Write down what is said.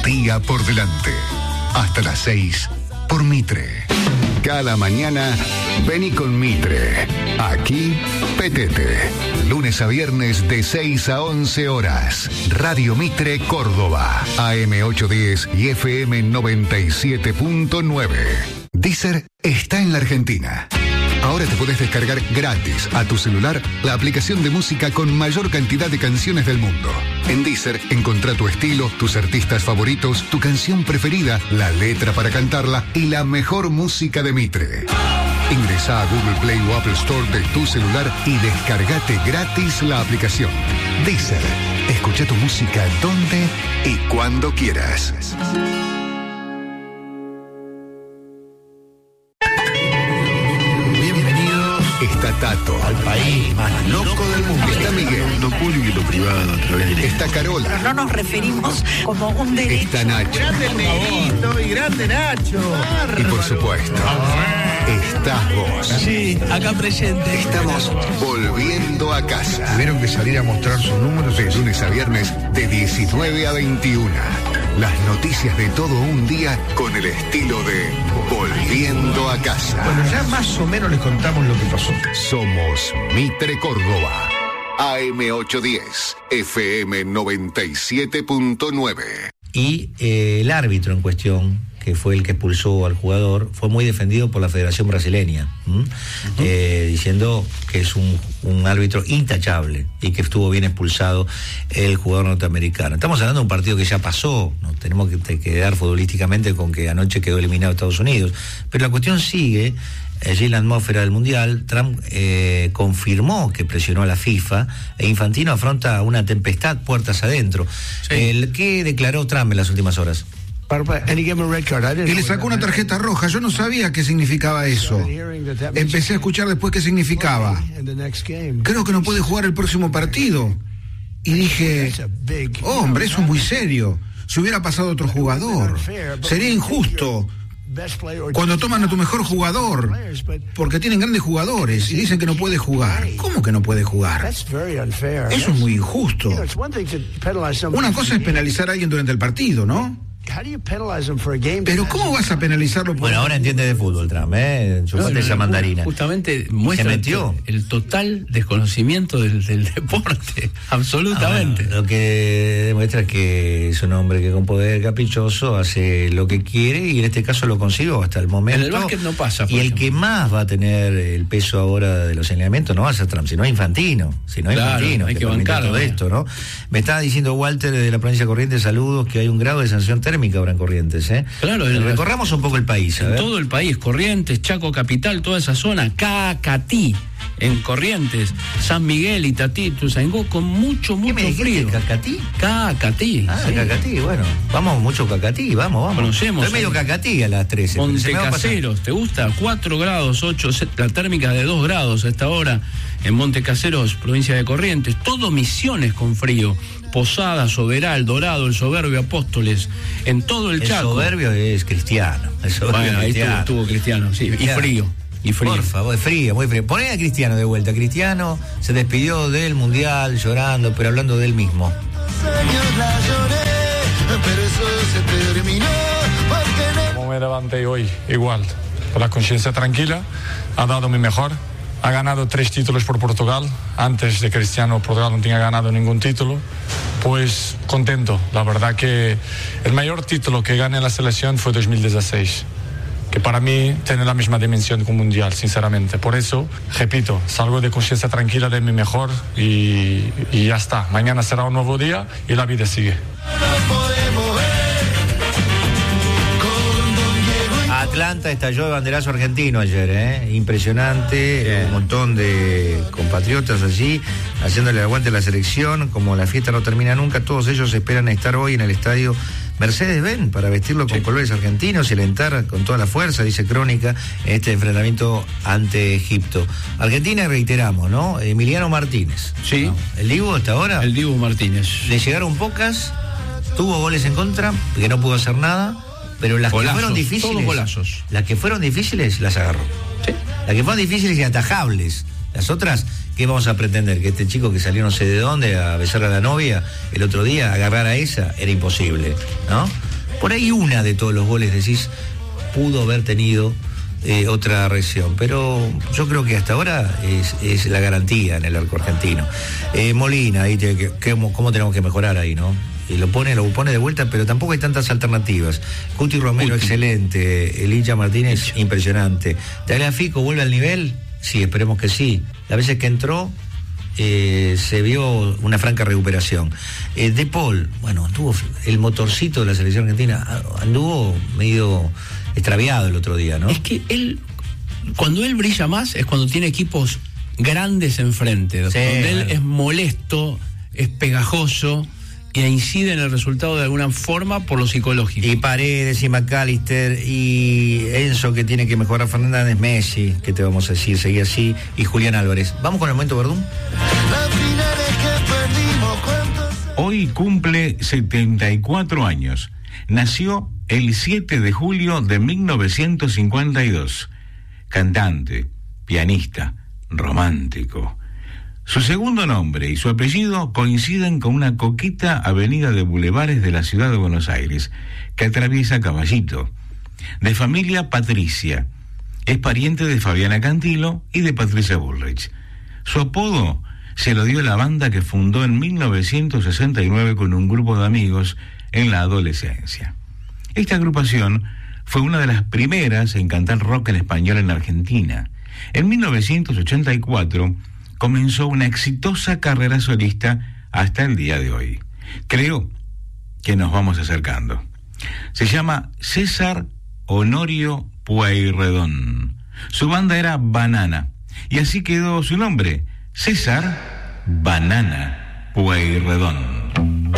día por delante. Hasta las 6 por Mitre. Cada mañana, vení con Mitre. Aquí, Petete. Lunes a viernes de 6 a 11 horas. Radio Mitre Córdoba. AM 810 y FM 97.9. Deezer está en la Argentina. Ahora te podés descargar gratis a tu celular la aplicación de música con mayor cantidad de canciones del mundo. En Deezer encontrá tu estilo, tus artistas favoritos, tu canción preferida, la letra para cantarla y la mejor música de Mitre. Ingresá a Google Play o Apple Store de tu celular y descargate gratis la aplicación. Deezer, escucha tu música donde y cuando quieras. Está Tato, al país más loco del mundo. Está Miguel, lo público y lo privado a través de... Está Carola. Pero no nos referimos como un derecho. Está Nacho. Grande el Negrito y grande Nacho. Y por supuesto, estás vos. Sí, acá presente. Estamos volviendo a casa. Tuvieron que salir a mostrar sus números De lunes a viernes, de 19 a 21. Las noticias de todo un día con el estilo de Volviendo a casa. Bueno, ya más o menos les contamos lo que pasó. Somos Mitre Córdoba. AM 810, FM 97.9. Y el árbitro en cuestión, que fue el que expulsó al jugador, fue muy defendido por la Federación Brasileña, diciendo que es un árbitro intachable y que estuvo bien expulsado el jugador norteamericano. Estamos hablando de un partido que ya pasó, no tenemos que quedar futbolísticamente con que anoche quedó eliminado Estados Unidos, pero la cuestión sigue. Allí en la atmósfera del Mundial, Trump confirmó que presionó a la FIFA e Infantino afronta una tempestad puertas adentro. Sí. ¿Qué declaró Trump en las últimas horas? Y le sacó una tarjeta roja. Yo no sabía qué significaba eso. Empecé a escuchar después qué significaba. Creo que no puede jugar el próximo partido. Y dije, hombre, eso es muy serio. Si hubiera pasado otro jugador, sería injusto. Cuando toman a tu mejor jugador, porque tienen grandes jugadores y dicen que no puede jugar. ¿Cómo que no puede jugar? Eso es muy injusto. Una cosa es penalizar a alguien durante el partido, ¿no? Pero ¿cómo vas a penalizarlo por... Bueno, ahora entiende de fútbol, Trump, chupate esa mandarina. Justamente muestra el total desconocimiento del deporte, absolutamente. Lo que demuestra es que es un hombre que con poder caprichoso hace lo que quiere y en este caso lo consiguió hasta el momento. En el básquet no pasa. Y el que más va a tener el peso ahora de los señalamientos no va a ser Trump, sino Infantino. Hay que bancarlo todo esto, ¿no? Me estaba diciendo Walter de la provincia de Corrientes, saludos, que hay un grado de sanción térmica ahora en Corrientes, Claro, recorramos un poco el país, en todo el país, Corrientes, Chaco Capital, toda esa zona, Cacatí, en Corrientes, San Miguel, Itatí, Ituzaingó, con mucho frío. ¿Cacatí? Cacatí. Sí. Cacatí, bueno, vamos mucho Cacatí, vamos. Conocemos. Estoy medio Cacatí a las 13. Montecaseros, ¿te gusta? 4 grados, 8, la térmica de 2 grados a esta hora en Montecaseros, provincia de Corrientes, todo Misiones con frío. Posada, Soberal, Dorado, El Soberbio, Apóstoles, en todo el Chaco. El Soberbio es cristiano. Bueno, ahí estuvo cristiano, sí, y frío. Por favor, muy frío. Poné a Cristiano de vuelta. Cristiano se despidió del Mundial llorando, pero hablando de él mismo. Como me levanté hoy, igual, con la conciencia tranquila, ha dado mi mejor. Ha ganado 3 títulos por Portugal. Antes de Cristiano, Portugal no tenía ganado ningún título. Pues contento. La verdad que el mayor título que gané en la selección fue 2016. Que para mí tiene la misma dimensión que un mundial, sinceramente. Por eso, repito, salgo de conciencia tranquila de mi mejor y ya está. Mañana será un nuevo día y la vida sigue. Atlanta estalló de banderazo argentino ayer, impresionante, un montón de compatriotas allí haciéndole aguante a la selección, como la fiesta no termina nunca, todos ellos esperan estar hoy en el estadio Mercedes-Benz para vestirlo con colores argentinos y alentar con toda la fuerza, dice Crónica, en este enfrentamiento ante Egipto. Argentina, reiteramos, ¿no? Emiliano Martínez. Sí. ¿No? ¿El Dibu hasta ahora? El Dibu Martínez. Le llegaron pocas, tuvo goles en contra, que no pudo hacer nada. Pero las golazos, que fueron difíciles, todos golazos. Las que fueron difíciles las agarró. Sí. Las que fueron difíciles y atajables. Las otras, ¿qué vamos a pretender? Que este chico que salió no sé de dónde a besar a la novia el otro día, agarrar a esa, era imposible, ¿no? Por ahí una de todos los goles, decís, pudo haber tenido otra reacción, pero yo creo que hasta ahora es la garantía en el arco argentino. Molina, ahí ¿cómo tenemos que mejorar ahí, no? Y lo pone de vuelta, pero tampoco hay tantas alternativas. Cuti Romero, excelente. Elicha Martínez, impresionante. ¿Tagliafico vuelve al nivel? Sí, esperemos que sí. Las veces que entró, se vio una franca recuperación. De Paul, bueno, anduvo el motorcito de la selección argentina, anduvo medio extraviado el otro día, ¿no? Es que cuando él brilla más es cuando tiene equipos grandes enfrente, sí, donde él es molesto, es pegajoso e incide en el resultado de alguna forma por lo psicológico. Y Paredes y McAllister y Enzo, que tiene que mejorar. Fernández, Messi, que te vamos a decir, seguir así, y Julián Álvarez. ¿Vamos con el momento Verdún? Hoy cumple 74 años. Nació el 7 de julio de 1952. Cantante, pianista, romántico. Su segundo nombre y su apellido coinciden con una coqueta avenida de bulevares de la ciudad de Buenos Aires, que atraviesa Caballito. De familia patricia, es pariente de Fabiana Cantilo y de Patricia Bullrich. Su apodo se lo dio la banda que fundó en 1969 con un grupo de amigos en la adolescencia. Esta agrupación fue una de las primeras en cantar rock en español en Argentina. En 1984 comenzó una exitosa carrera solista hasta el día de hoy. Creo que nos vamos acercando. Se llama César Honorio Pueyrredón. Su banda era Banana, y así quedó su nombre, César Banana Pueyrredón.